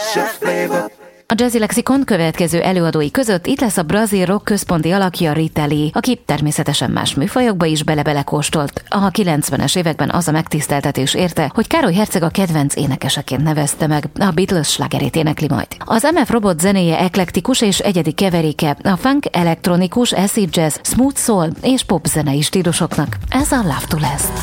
A Jazzy Lexikon következő előadói között itt lesz a brazil rock központi alakja Rita Lee, aki természetesen más műfajokba is bele-belekóstolt. A 90-es években az a megtiszteltetés érte, hogy Károly herceg a kedvenc énekeseként nevezte meg, a Beatles slágerét énekli majd. Az MF Robot zenéje eklektikus és egyedi keveréke a funk, elektronikus, acid jazz, smooth soul és pop zenei stílusoknak. Ez a Love to Last.